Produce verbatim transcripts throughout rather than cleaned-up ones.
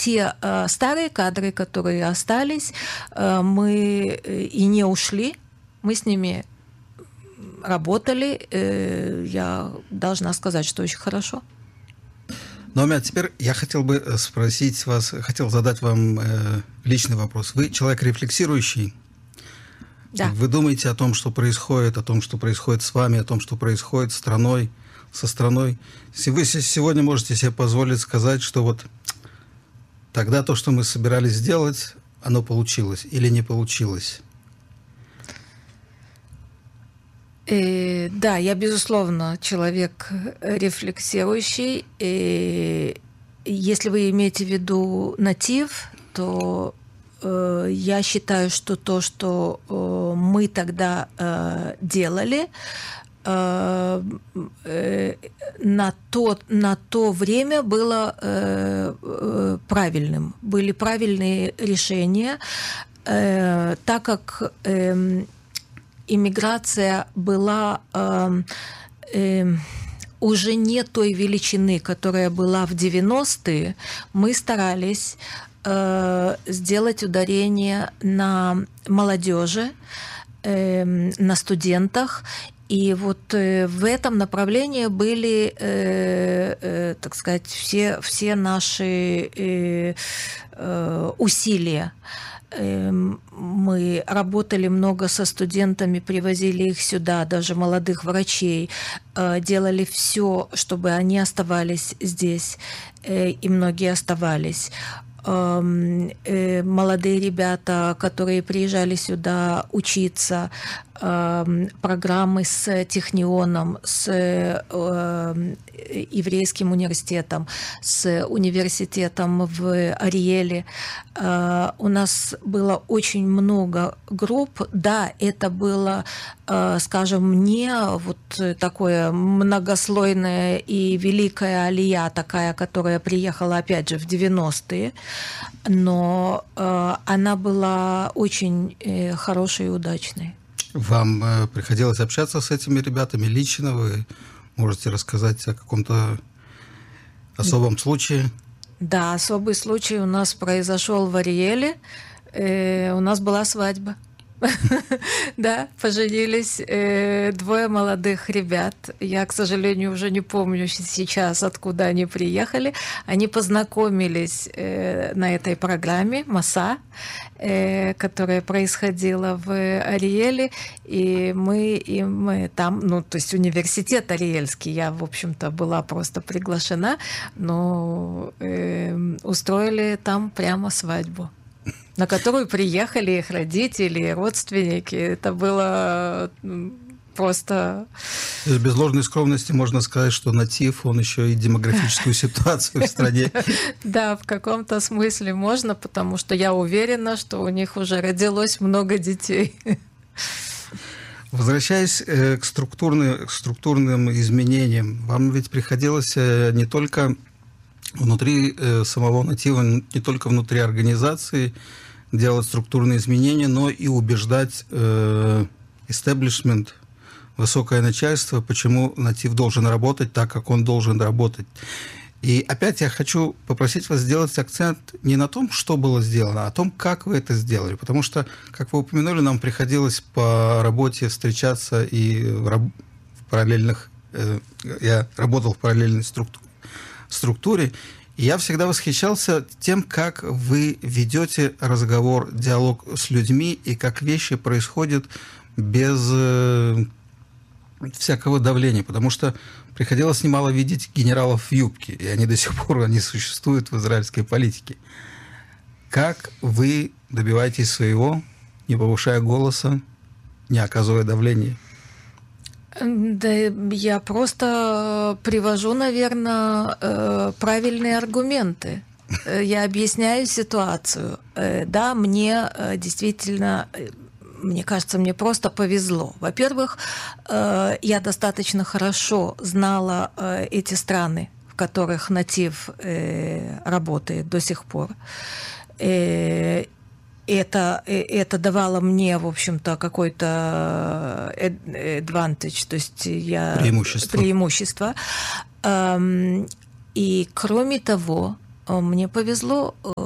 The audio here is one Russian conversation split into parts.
те старые кадры, которые остались, мы и не ушли, мы с ними работали. Я должна сказать, что очень хорошо. Номя, теперь я хотел бы спросить вас, хотел задать вам э, личный вопрос. Вы человек рефлексирующий? Да. Вы думаете о том, что происходит, о том, что происходит с вами, о том, что происходит с страной, со страной. Вы сегодня можете себе позволить сказать, что вот тогда то, что мы собирались сделать, оно получилось или не получилось? И, да, я, безусловно, человек рефлексирующий. И если вы имеете в виду натив, то э, я считаю, что то, что э, мы тогда э, делали, э, э, на, то, на то время было э, э, правильным. Были правильные решения, э, так как... Э, иммиграция была э, э, уже не той величины, которая была в девяностые, мы старались э, сделать ударение на молодежи, э, на студентах. И вот э, в этом направлении были, э, э, так сказать, все, все наши э, э, усилия. Мы работали много со студентами, привозили их сюда, даже молодых врачей, делали все, чтобы они оставались здесь, и многие оставались. Молодые ребята, которые приезжали сюда учиться, программы с Технионом, с еврейским университетом, с университетом в Ариэле. У нас было очень много групп. Да, это было, скажем, не вот такое многослойное и великая алия, такая, которая приехала, опять же, в девяностые, но она была очень хорошей и удачной. Вам э, приходилось общаться с этими ребятами лично? Вы можете рассказать о каком-то особом случае? Да, особый случай у нас произошел в Ариэле. Э, у нас была свадьба. Да, поженились э, двое молодых ребят. Я, к сожалению, уже не помню сейчас, откуда они приехали. Они познакомились э, на этой программе МАСА, э, которая происходила в Ариэле, и мы им мы там, ну, то есть университет Ариэльский, я, в общем-то, была просто приглашена, но э, устроили там прямо свадьбу, на которую приехали их родители, родственники. Это было просто... То есть без ложной скромности можно сказать, что натив, он еще и демографическую ситуацию в стране. Да, в каком-то смысле можно, потому что я уверена, что у них уже родилось много детей. Возвращаясь к структурным, к структурным изменениям, вам ведь приходилось не только внутри самого натива, не только внутри организации делать структурные изменения, но и убеждать истеблишмент, э, высокое начальство, почему натив должен работать так, как он должен работать. И опять я хочу попросить вас сделать акцент не на том, что было сделано, а о том, как вы это сделали. Потому что, как вы упомянули, нам приходилось по работе встречаться и в, раб- в параллельных... Э, я работал в параллельной структуре, структуре, и я всегда восхищался тем, как вы ведете разговор, диалог с людьми, и как вещи происходят без э, всякого давления, потому что приходилось немало видеть генералов в юбке, и они до сих пор они существуют в израильской политике. Как вы добиваетесь своего, не повышая голоса, не оказывая давления? Да, я просто привожу, наверное, правильные аргументы. Я объясняю ситуацию. Да, мне действительно, мне кажется, мне просто повезло. Во-первых, я достаточно хорошо знала эти страны, в которых натив работает до сих пор. Это, это давало мне, в общем-то, какой-то advantage, то есть я... преимущество. преимущество. И кроме того, мне повезло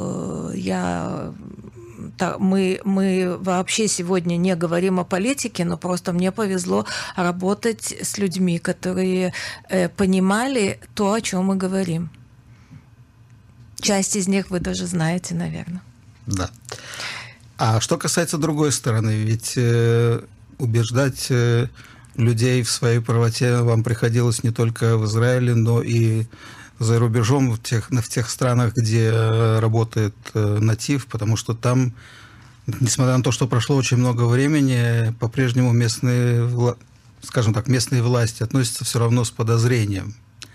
я... Мы, мы вообще сегодня не говорим о политике, но просто мне повезло работать с людьми, которые понимали то, о чем мы говорим. Часть из них вы даже знаете, наверное. Да. А что касается другой стороны, ведь э, убеждать э, людей в своей правоте вам приходилось не только в Израиле, но и за рубежом, в тех, в тех странах, где работает э, натив, потому что там, несмотря на то, что прошло очень много времени, по-прежнему местные, вла... скажем так, местные власти относятся все равно с подозрением.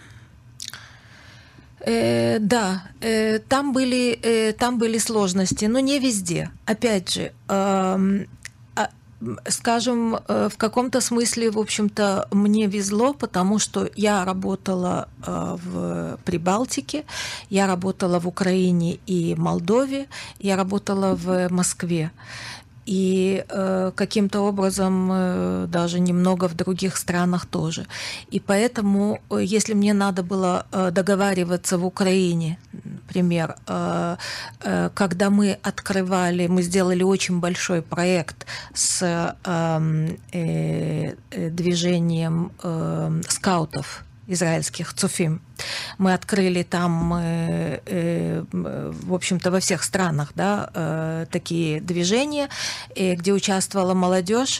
Э, да, э, там, были, э, там были сложности, но не везде. Опять же, э, э, скажем, э, в каком-то смысле, в общем-то, мне везло, потому что я работала э, в Прибалтике, я работала в Украине и Молдове, я работала в Москве. И э, каким-то образом э, даже немного в других странах тоже. И поэтому, э, если мне надо было э, договариваться в Украине, например, э, э, когда мы открывали, мы сделали очень большой проект с э, э, движением э, скаутов израильских Цуфим. Мы открыли там, э, э, в общем-то, во всех странах, да, э, такие движения, э, где участвовала молодежь.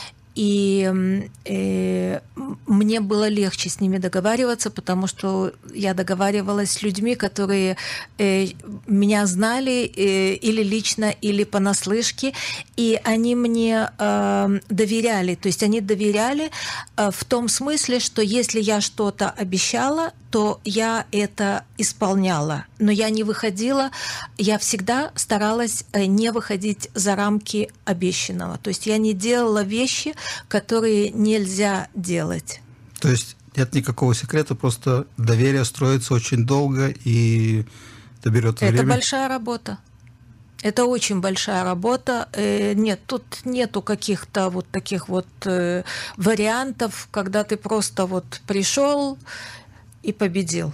И э, мне было легче с ними договариваться, потому что я договаривалась с людьми, которые э, меня знали э, или лично, или понаслышке, и они мне э, доверяли. То есть они доверяли э, в том смысле, что если я что-то обещала, то я это исполняла. Но я не выходила, я всегда старалась не выходить за рамки обещанного. То есть я не делала вещи, которые нельзя делать. То есть нет никакого секрета, просто доверие строится очень долго, и это берет время? Это большая работа. Это очень большая работа. Нет, тут нету каких-то вот таких вот вариантов, когда ты просто вот пришел и победил.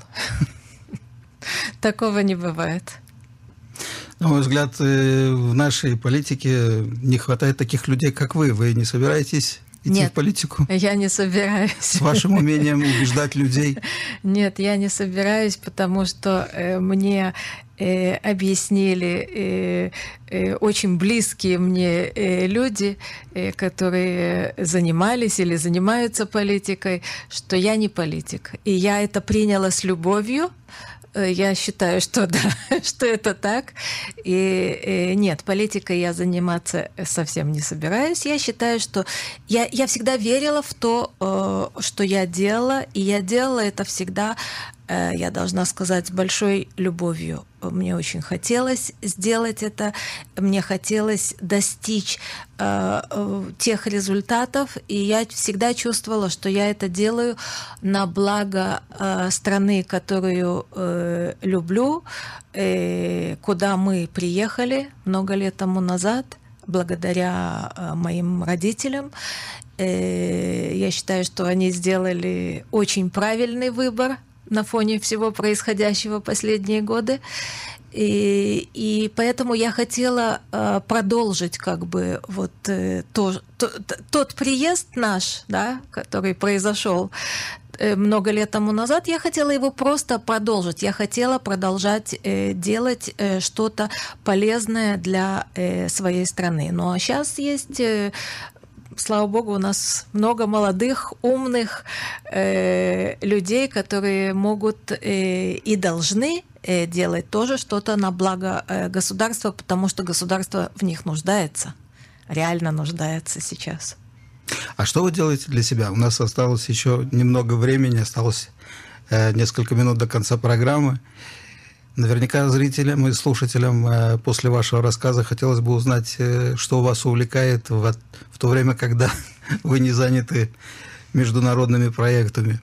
Такого не бывает. На мой взгляд, в нашей политике не хватает таких людей, как вы. Вы не собираетесь идти Нет, в политику? Я не собираюсь. С вашим умением убеждать людей? Нет, я не собираюсь, потому что э, мне э, объяснили э, э, очень близкие мне э, люди, э, которые занимались или занимаются политикой, что я не политик. И я это приняла с любовью. Я считаю, что да, что это так. И, и нет, политикой я заниматься совсем не собираюсь. Я считаю, что я, я всегда верила в то, что я делала, и я делала это всегда, я должна сказать, с большой любовью. Мне очень хотелось сделать это, мне хотелось достичь э, тех результатов, и я всегда чувствовала, что я это делаю на благо э, страны, которую э, люблю, э, куда мы приехали много лет тому назад, благодаря э, моим родителям. Э, я считаю, что они сделали очень правильный выбор на фоне всего происходящего последние годы. И, и поэтому я хотела э, продолжить как бы вот э, то, то, тот приезд наш, да, который произошел э, много лет тому назад, я хотела его просто продолжить. Я хотела продолжать э, делать э, что-то полезное для э, своей страны. Ну а сейчас есть... Э, Слава богу, у нас много молодых, умных э, людей, которые могут э, и должны э, делать тоже что-то на благо э, государства, потому что государство в них нуждается, реально нуждается сейчас. А что вы делаете для себя? У нас осталось еще немного времени, осталось э, несколько минут до конца программы. Наверняка зрителям и слушателям э, после вашего рассказа хотелось бы узнать, э, что вас увлекает в, в то время, когда вы не заняты международными проектами.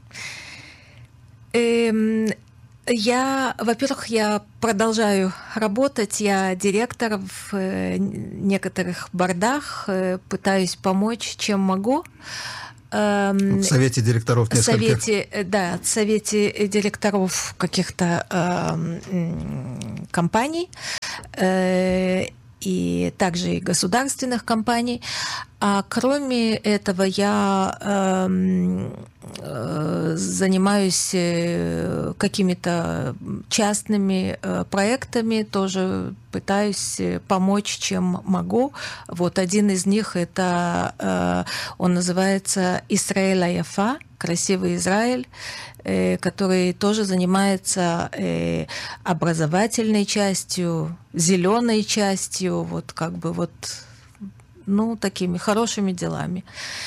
Эм, я, во-первых, я продолжаю работать. Я директор в э, некоторых бордах, э, пытаюсь помочь, чем могу. В совете директоров нескольких. Совете, да, в совете директоров каких-то э, компаний. и также и государственных компаний. А кроме этого я э, э, занимаюсь какими-то частными э, проектами, тоже пытаюсь помочь, чем могу. Вот один из них это э, он называется «Исраэль Аяфа», «Красивый Израиль», э, который тоже занимается э, образовательной частью, зеленой частью, вот как бы вот, ну, такими хорошими делами.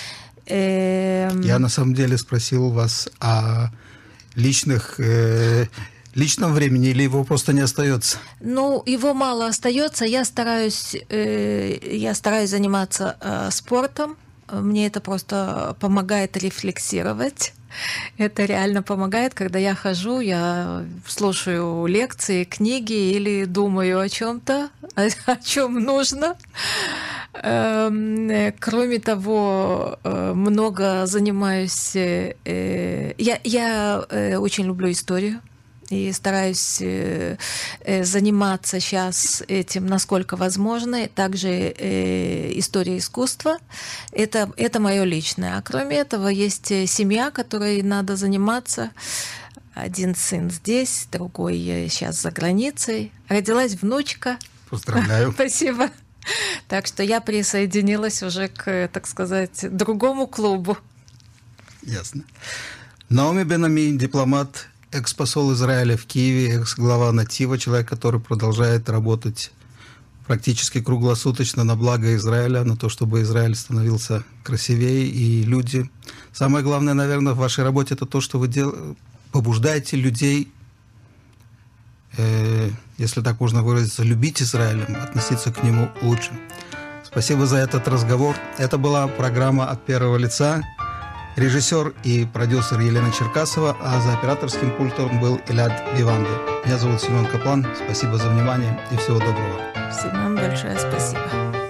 Я на самом деле спросил вас о личных, э, личном времени, или его просто не остается? Ну, его мало остается. Я стараюсь, э, я стараюсь заниматься э, спортом. Мне это просто помогает рефлексировать. Это реально помогает, когда я хожу, я слушаю лекции, книги или думаю о чем-то, о, о чем нужно. Кроме того, много занимаюсь... Я, я очень люблю историю и стараюсь заниматься сейчас этим, насколько возможно. Также история искусства. Это, это мое личное. А кроме этого, есть семья, которой надо заниматься. Один сын здесь, другой сейчас за границей. Родилась внучка. Поздравляю. Спасибо. Так что я присоединилась уже к, так сказать, другому клубу. Ясно. Наоми Бен-Амми, дипломат, экс-посол Израиля в Киеве, экс-глава Натива, человек, который продолжает работать практически круглосуточно на благо Израиля, на то, чтобы Израиль становился красивее, и люди... Самое главное, наверное, в вашей работе это то, что вы дел... побуждаете людей, э, если так можно выразиться, любить Израиль, относиться к нему лучше. Спасибо за этот разговор. Это была программа «От первого лица». Режиссер и продюсер Елена Черкасова, а за операторским пультом был Илад Виванде. Меня зовут Семен Каплан. Спасибо за внимание и всего доброго. Семен, большое спасибо.